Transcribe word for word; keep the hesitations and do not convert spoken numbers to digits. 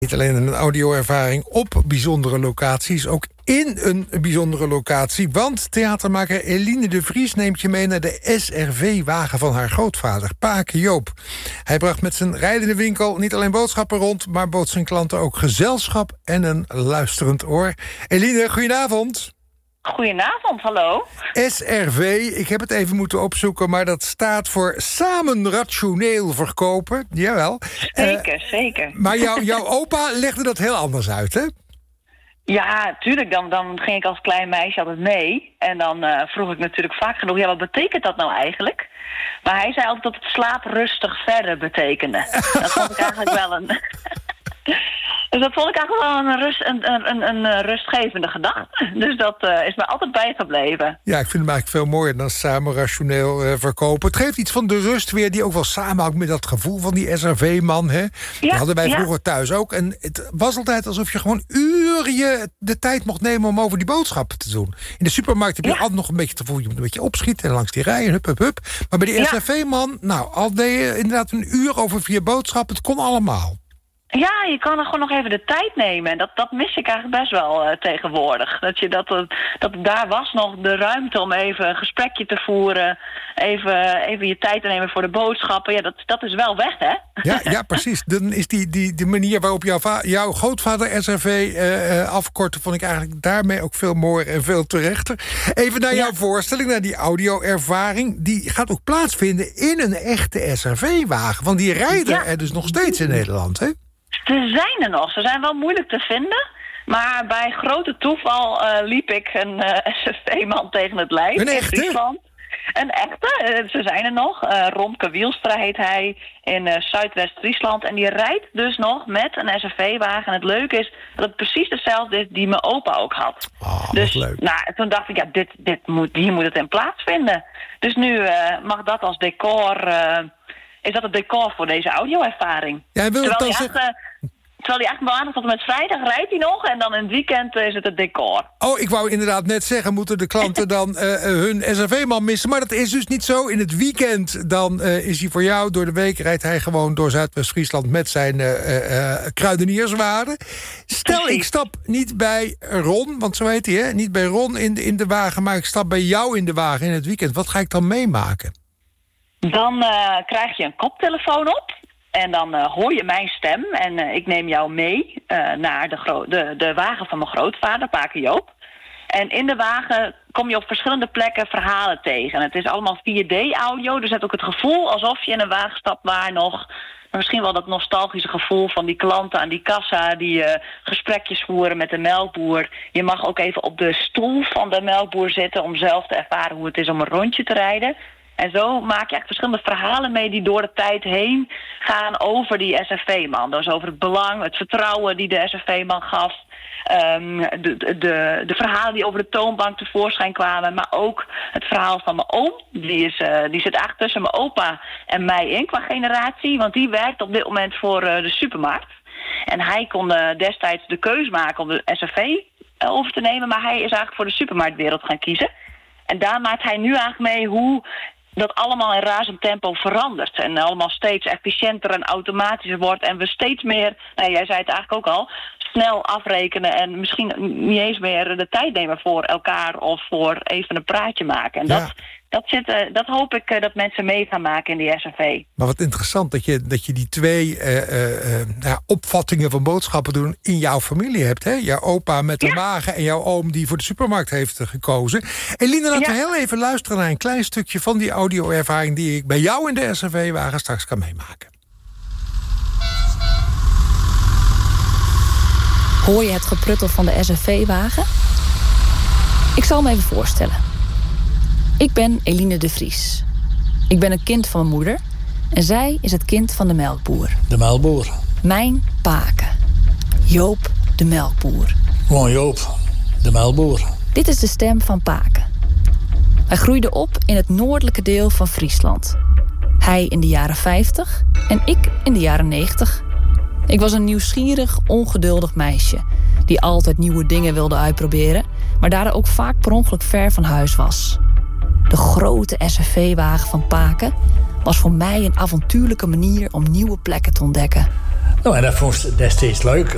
Niet alleen een audioervaring op bijzondere locaties, ook in een bijzondere locatie. Want theatermaker Eline de Vries neemt je mee naar de S R V-wagen van haar grootvader, Pake Joop. Hij bracht met zijn rijdende winkel niet alleen boodschappen rond, maar bood zijn klanten ook gezelschap en een luisterend oor. Eline, goedenavond. Goedenavond, hallo. S R V, ik heb het even moeten opzoeken, maar dat staat voor samen rationeel verkopen. Jawel. Zeker, uh, zeker. Maar jou, jouw opa legde dat heel anders uit, hè? Ja, tuurlijk. Dan, dan ging ik als klein meisje altijd mee. En dan uh, vroeg ik natuurlijk vaak genoeg, ja, wat betekent dat nou eigenlijk? Maar hij zei altijd dat het slaap rustig verder betekende. Dat vond ik eigenlijk wel een... Dus dat vond ik eigenlijk wel een, rust, een, een, een, een rustgevende gedachte. Dus dat uh, is me altijd bijgebleven. Ja, ik vind hem eigenlijk veel mooier dan samen rationeel uh, verkopen. Het geeft iets van de rust weer die ook wel samenhangt met dat gevoel van die S R V-man. Hè? Ja, dat hadden wij vroeger ja. thuis ook. En het was altijd alsof je gewoon uren je de tijd mocht nemen om over die boodschappen te doen. In de supermarkt heb je ja. altijd nog een beetje te voelen. Je moet een beetje opschieten en langs die rijen, hup, hup, hup. Maar bij die ja. S R V-man, nou, al deed je inderdaad een uur over vier boodschappen. Het kon allemaal. Ja, je kan er gewoon nog even de tijd nemen. En dat, dat mis ik eigenlijk best wel uh, tegenwoordig. Dat, je dat, uh, dat daar was nog de ruimte om even een gesprekje te voeren. Even, even je tijd te nemen voor de boodschappen. Ja, dat, dat is wel weg, hè? Ja, ja, precies. Dan is die, die, die manier waarop jouw, va- jouw grootvader S R V uh, uh, afkortte, vond ik eigenlijk daarmee ook veel mooier en veel terechter. Even naar jouw ja. voorstelling, naar die audio-ervaring. Die gaat ook plaatsvinden in een echte S R V-wagen. Want die rijden ja. er dus nog steeds in Nederland, hè? Ze zijn er nog. Ze zijn wel moeilijk te vinden. Maar bij grote toeval uh, liep ik een uh, S R V-man tegen het lijf. Een echte? In Friesland. Een echte. Uh, ze zijn er nog. Uh, Romke Wielstra heet hij in uh, Zuidwest-Friesland. En die rijdt dus nog met een S R V-wagen. En het leuke is dat het precies hetzelfde is die mijn opa ook had. Oh, dus leuk. Nou, toen dacht ik, ja, dit, dit moet, hier moet het in plaatsvinden. Dus nu uh, mag dat als decor... Uh, is dat het decor voor deze audio-ervaring. Ja, wil terwijl, het die zeggen... echt, uh, terwijl die echt maandag tot en met vrijdag rijdt hij nog... en dan in het weekend uh, is het het decor. Oh, ik wou inderdaad net zeggen... moeten de klanten dan uh, hun S R V-man missen? Maar dat is dus niet zo. In het weekend dan uh, is hij voor jou. Door de week rijdt hij gewoon door Zuidwest-Friesland... met zijn uh, uh, kruidenierswagen. Stel, Precies. ik stap niet bij Ron, want zo heet hij, hè? Niet bij Ron in de, in de wagen... maar ik stap bij jou in de wagen in het weekend. Wat ga ik dan meemaken? Dan uh, krijg je een koptelefoon op en dan uh, hoor je mijn stem. En uh, ik neem jou mee uh, naar de, gro- de, de wagen van mijn grootvader, Pake Joop. En in de wagen kom je op verschillende plekken verhalen tegen. Het is allemaal vier D-audio, dus je hebt ook het gevoel alsof je in een wagen stapt waar nog... misschien wel dat nostalgische gevoel van die klanten aan die kassa... die uh, gesprekjes voeren met de melkboer. Je mag ook even op de stoel van de melkboer zitten... om zelf te ervaren hoe het is om een rondje te rijden... En zo maak je echt verschillende verhalen mee die door de tijd heen gaan over die S R V-man. Dus over het belang, het vertrouwen die de S R V-man gaf. Um, de, de, de verhalen die over de toonbank tevoorschijn kwamen. Maar ook het verhaal van mijn oom. Die, is, uh, die zit eigenlijk tussen mijn opa en mij in qua generatie. Want die werkt op dit moment voor uh, de supermarkt. En hij kon uh, destijds de keus maken om de S R V uh, over te nemen. Maar hij is eigenlijk voor de supermarktwereld gaan kiezen. En daar maakt hij nu eigenlijk mee hoe... dat allemaal in razend tempo verandert. En allemaal steeds efficiënter en automatischer wordt. En we steeds meer, nou, jij zei het eigenlijk ook al... snel afrekenen en misschien niet eens meer de tijd nemen voor elkaar... of voor even een praatje maken. En ja. dat, dat, zit, uh, dat hoop ik uh, dat mensen mee gaan maken in die S R V. Maar wat interessant dat je, dat je die twee uh, uh, uh, ja, opvattingen van boodschappen doen... in jouw familie hebt, hè? Jouw opa met de ja. wagen en jouw oom die voor de supermarkt heeft uh, gekozen. Eline, laten ja. we heel even luisteren naar een klein stukje van die audio-ervaring... die ik bij jou in de S R V-wagen straks kan meemaken. Hoor je het gepruttel van de S R V-wagen? Ik zal me even voorstellen. Ik ben Eline de Vries. Ik ben een kind van mijn moeder... en zij is het kind van de melkboer. De melkboer. Mijn Pake. Joop de melkboer. Gewoon Joop, de melkboer. Dit is de stem van Pake. Hij groeide op in het noordelijke deel van Friesland. Hij in de jaren vijftig en ik in de jaren negentig... Ik was een nieuwsgierig, ongeduldig meisje... die altijd nieuwe dingen wilde uitproberen... maar daardoor ook vaak per ongeluk ver van huis was. De grote S R V-wagen van Pake was voor mij een avontuurlijke manier... om nieuwe plekken te ontdekken. Nou, en dat vond ik destijds leuk.